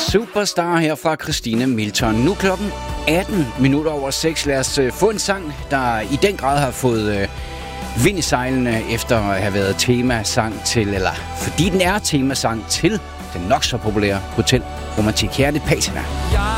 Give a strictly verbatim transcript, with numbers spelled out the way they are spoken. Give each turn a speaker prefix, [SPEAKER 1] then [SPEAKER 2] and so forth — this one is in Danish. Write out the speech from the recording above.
[SPEAKER 1] Superstar her fra Christine Milton. Nu klokken atten minutter over seks. Lad os uh, få en sang, der i den grad har fået uh, vind i sejlene efter at have været temasang til, eller fordi den er temasang til den nok så populære Hotel Romantik. Her er det Patina.